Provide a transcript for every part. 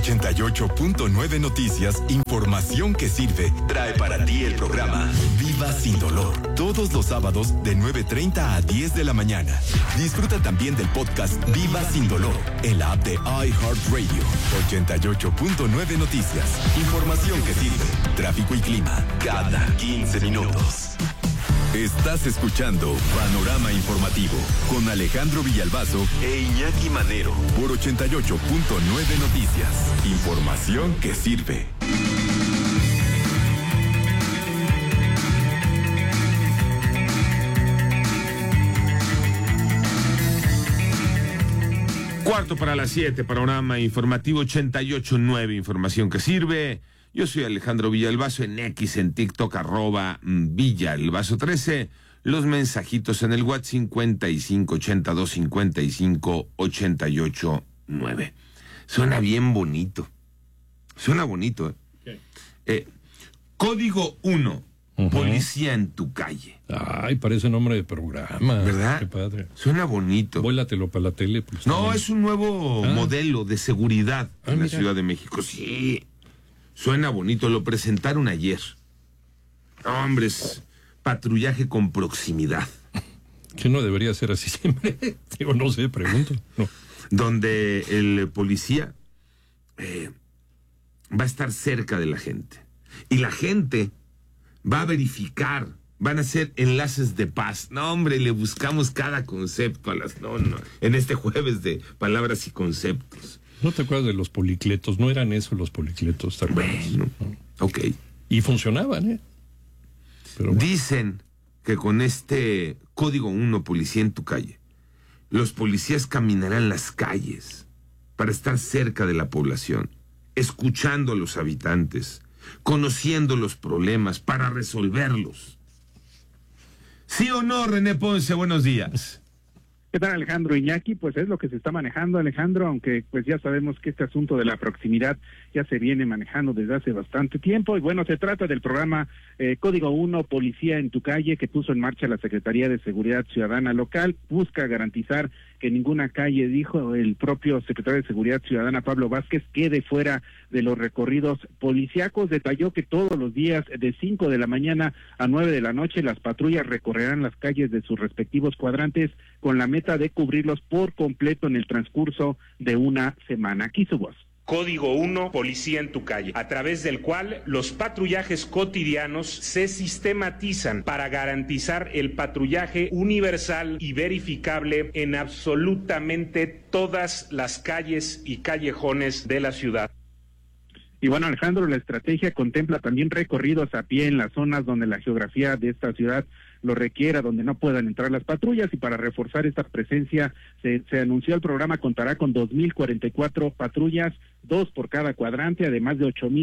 88.9 Noticias, información que sirve, trae para ti el programa Viva Sin Dolor, todos los sábados de 9:30 a 10 de la mañana. Disfruta también del podcast Viva Sin Dolor en la app de iHeartRadio. 88.9 Noticias, información que sirve, tráfico y clima cada 15 minutos. Estás escuchando Panorama Informativo con Alejandro Villalbazo e Iñaki Manero por 88.9 Noticias. Información que sirve. Cuarto para las 7, Panorama Informativo 88.9, información que sirve. Yo soy Alejandro Villalbazo en X, en TikTok, @Villalbazo13. Los mensajitos en el WhatsApp 5582558889. Suena bien bonito. Suena bonito, Código 1, policía en tu calle. Ay, parece nombre de programa. ¿Verdad? Qué padre. Suena bonito. Vuélatelo para la tele. Pues, no, también. es un nuevo modelo de seguridad en la mira. Ciudad de México. Sí. Suena bonito, lo presentaron ayer. Hombre, es patrullaje con proximidad. Que no debería ser así siempre. Digo, no sé, pregunto. No. Donde el policía va a estar cerca de la gente. Y la gente va a verificar, van a hacer enlaces de paz. No, hombre, le buscamos cada concepto a las... No, en este jueves de palabras y conceptos. ¿No te acuerdas de los policletos? No eran eso los policletos, ¿te acuerdas? Bueno, ¿no? ok. Y funcionaban, Pero bueno. Dicen que con este Código 1, policía en tu calle, los policías caminarán las calles para estar cerca de la población, escuchando a los habitantes, conociendo los problemas para resolverlos. ¿Sí o no, René Ponce? Buenos días. ¿Qué tal, Alejandro? Iñaki? Pues es lo que se está manejando, Alejandro, aunque pues ya sabemos que este asunto de la proximidad ya se viene manejando desde hace bastante tiempo. Y bueno, se trata del programa Código 1, Policía en tu Calle, que puso en marcha la Secretaría de Seguridad Ciudadana local. Busca garantizar que ninguna calle, dijo el propio secretario de Seguridad Ciudadana, Pablo Vázquez, quede fuera de los recorridos policíacos. Detalló que todos los días de 5 de la mañana a 9 de la noche las patrullas recorrerán las calles de sus respectivos cuadrantes con la meta de cubrirlos por completo en el transcurso de una semana. Aquí su voz. Código 1, policía en tu calle, a través del cual los patrullajes cotidianos se sistematizan para garantizar el patrullaje universal y verificable en absolutamente todas las calles y callejones de la ciudad. Y bueno, Alejandro, la estrategia contempla también recorridos a pie en las zonas donde la geografía de esta ciudad lo requiera, donde no puedan entrar las patrullas, y para reforzar esta presencia se anunció el programa contará con 2.044 patrullas, 2 por cada cuadrante, además de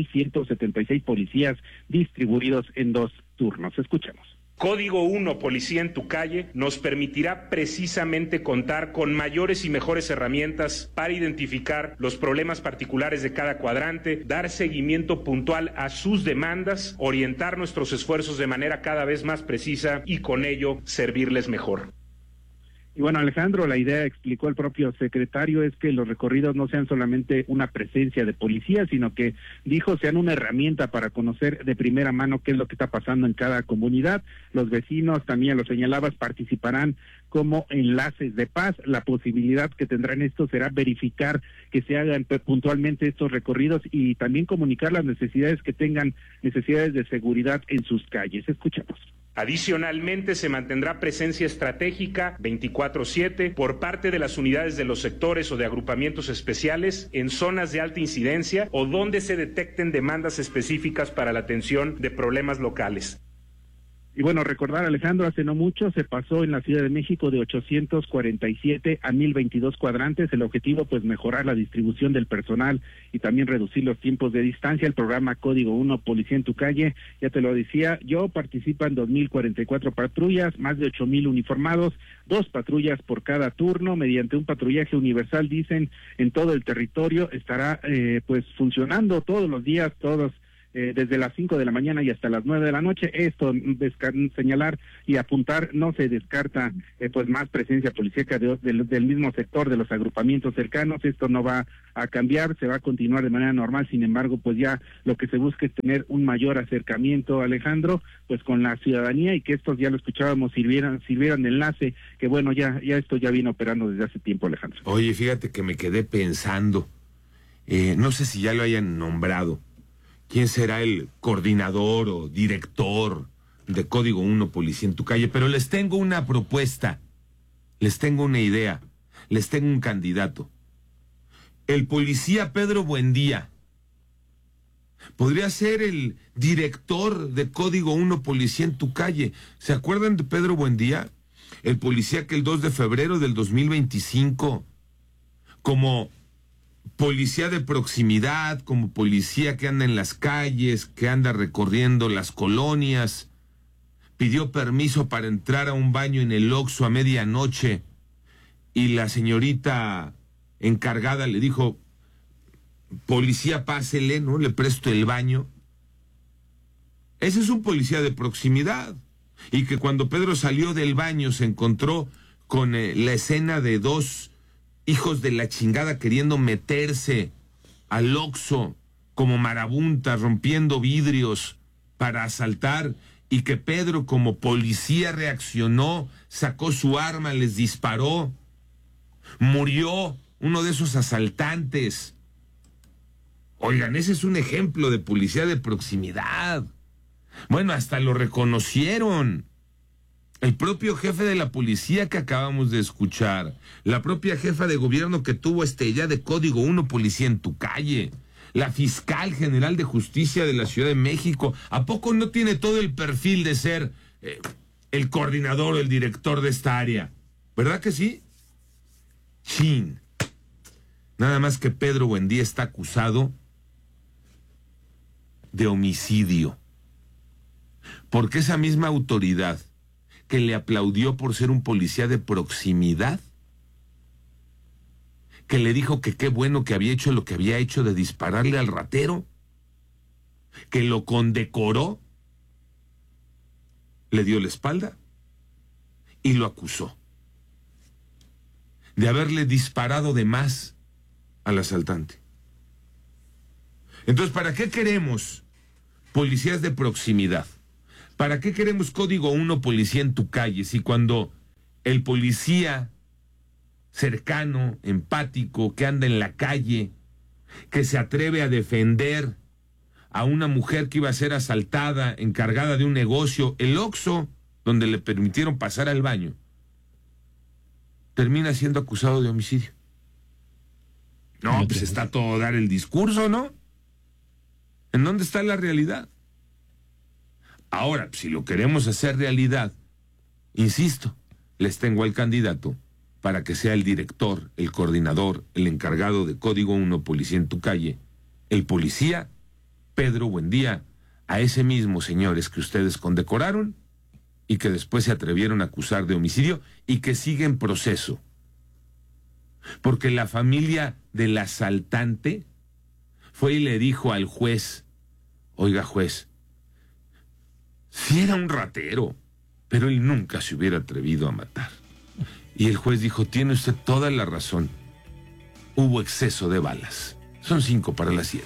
8.176 policías distribuidos en 2 turnos. Escuchemos. Código 1, policía en tu calle, nos permitirá precisamente contar con mayores y mejores herramientas para identificar los problemas particulares de cada cuadrante, dar seguimiento puntual a sus demandas, orientar nuestros esfuerzos de manera cada vez más precisa y con ello servirles mejor. Y bueno, Alejandro, la idea, explicó el propio secretario, es que los recorridos no sean solamente una presencia de policía, sino que, dijo, sean una herramienta para conocer de primera mano qué es lo que está pasando en cada comunidad. Los vecinos, también lo señalabas, participarán como enlaces de paz. La posibilidad que tendrán esto será verificar que se hagan puntualmente estos recorridos y también comunicar las necesidades que tengan, necesidades de seguridad en sus calles. Escuchamos. Adicionalmente, se mantendrá presencia estratégica 24/7 por parte de las unidades de los sectores o de agrupamientos especiales en zonas de alta incidencia o donde se detecten demandas específicas para la atención de problemas locales. Y bueno, recordar, Alejandro, hace no mucho se pasó en la Ciudad de México de 847 a 1022 cuadrantes. El objetivo, pues, mejorar la distribución del personal y también reducir los tiempos de distancia. El programa Código 1, Policía en tu Calle, ya te lo decía yo, participan 2.044 patrullas, más de 8.000 uniformados, 2 patrullas por cada turno, mediante un patrullaje universal, dicen, en todo el territorio. Estará, pues, funcionando todos los días, todos desde las 5 de la mañana y hasta las 9 de la noche. Esto, señalar y apuntar, no se descarta pues más presencia policíaca del mismo sector, de los agrupamientos cercanos. Esto no va a cambiar, se va a continuar de manera normal. Sin embargo, pues ya lo que se busca es tener un mayor acercamiento, Alejandro, pues con la ciudadanía, y que estos, ya lo escuchábamos, sirvieran de enlace, que bueno, ya esto ya viene operando desde hace tiempo, Alejandro. Oye, fíjate que me quedé pensando, no sé si ya lo hayan nombrado, ¿quién será el coordinador o director de Código 1 Policía en tu Calle? Pero les tengo una propuesta, les tengo una idea, les tengo un candidato. El policía Pedro Buendía podría ser el director de Código 1 Policía en tu Calle. ¿Se acuerdan de Pedro Buendía? El policía que el 2 de febrero del 2025, como policía de proximidad, como policía que anda en las calles, que anda recorriendo las colonias, pidió permiso para entrar a un baño en el Oxxo a medianoche y la señorita encargada le dijo: policía, pásele, ¿no? Le presto el baño. Ese es un policía de proximidad. Y que cuando Pedro salió del baño se encontró con la escena de dos hijos de la chingada queriendo meterse al Oxxo como marabuntas, rompiendo vidrios para asaltar, y que Pedro como policía reaccionó, sacó su arma, les disparó, murió uno de esos asaltantes. Oigan, ese es un ejemplo de policía de proximidad. Bueno, hasta lo reconocieron. El propio jefe de la policía que acabamos de escuchar, la propia jefa de gobierno que tuvo ya de Código 1 Policía en tu Calle, la fiscal general de justicia de la Ciudad de México. ¿A poco no tiene todo el perfil de ser el coordinador o el director de esta área? ¿Verdad que sí? Chin. Nada más que Pedro Buendía está acusado de homicidio. Porque esa misma autoridad que le aplaudió por ser un policía de proximidad, que le dijo que qué bueno que había hecho lo que había hecho de dispararle al ratero, que lo condecoró, le dio la espalda y lo acusó de haberle disparado de más al asaltante. Entonces, ¿para qué queremos policías de proximidad? ¿Para qué queremos Código 1 Policía en tu Calle? Si cuando el policía cercano, empático, que anda en la calle, que se atreve a defender a una mujer que iba a ser asaltada, encargada de un negocio, el Oxxo, donde le permitieron pasar al baño, termina siendo acusado de homicidio? No, pues está todo dar el discurso, ¿no? ¿En dónde está la realidad? Ahora, si lo queremos hacer realidad, insisto, les tengo al candidato para que sea el director, el coordinador, el encargado de Código 1 Policía en tu Calle, el policía Pedro Buendía, a ese mismo, señores, que ustedes condecoraron y que después se atrevieron a acusar de homicidio y que sigue en proceso. Porque la familia del asaltante fue y le dijo al juez: oiga, juez, sí era un ratero, pero él nunca se hubiera atrevido a matar. Y el juez dijo: tiene usted toda la razón, hubo exceso de balas. Son 6:55.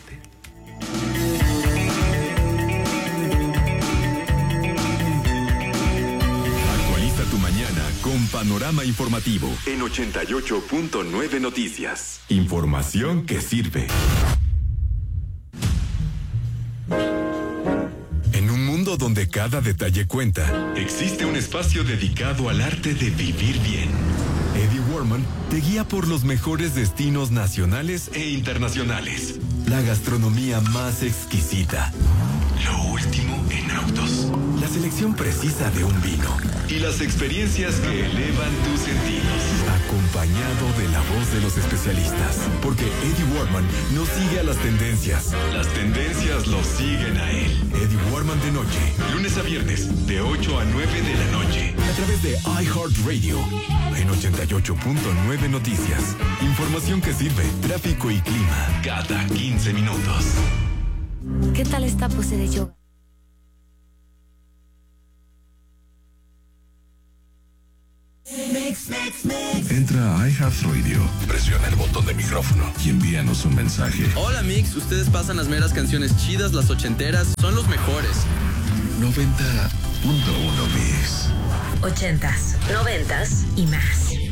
Actualiza tu mañana con Panorama Informativo en 88.9 Noticias. Información que sirve. En un mundo donde cada detalle cuenta, existe un espacio dedicado al arte de vivir bien. Eddie Warman te guía por los mejores destinos nacionales e internacionales. La gastronomía más exquisita. Lo último en autos. La selección precisa de un vino. Y las experiencias que elevan tus sentidos. Acompañado de la voz de los especialistas. Porque Eddie Warman no sigue a las tendencias. Las tendencias lo siguen a él. Eddie Warman de noche. Lunes a viernes, de 8 a 9 de la noche. A través de iHeartRadio. En 88.9 Noticias. Información que sirve. Tráfico y clima. Cada 15 minutos. ¿Qué tal esta pose de yoga? Entra a iHeartRadio, presiona el botón de micrófono y envíanos un mensaje. Hola Mix, ustedes pasan las meras canciones chidas, las ochenteras, son los mejores. 90.1 Mix. 80s, 90s y más.